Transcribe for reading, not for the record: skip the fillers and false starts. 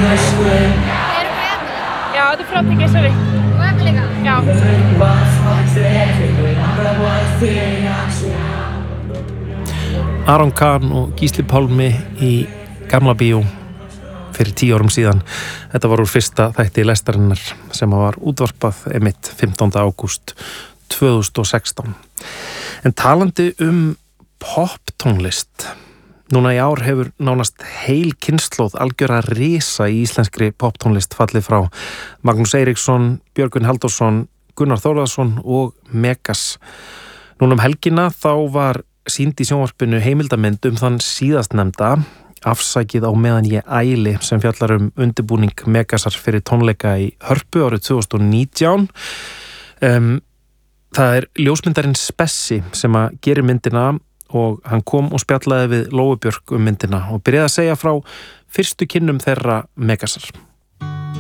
Já, þetta frá til Geisavík. Og Ebbi líka? Já. Aron Kahn og Gísli Pálmi í Gamla bíó fyrir 10 árum síðan. Þetta var úr fyrsta þætti lestarinnar sem var útvarpað einmitt 15. ágúst 2016. En talandi poptónlist, núna í ár hefur nánast heil kynslóð algjöra risa í íslenskri poptónlist fallið frá Magnús Eiríksson, Björgvin Halldórsson, Gunnar Þórðarson og Megas. Núna helgina þá var sýnd í sjónvarpinu heimildamynd þann síðastnefnda, Afsakið á meðan ég æli, sem fjallar undirbúning Megasar fyrir tónleika í Hörpu árið 2019. Það ljósmyndarinn Spessi sem að gerir myndina og hann kom og spjallaði við Lóu Björk myndina og byrjaði að segja frá fyrstu kynnum þeirra Megasar.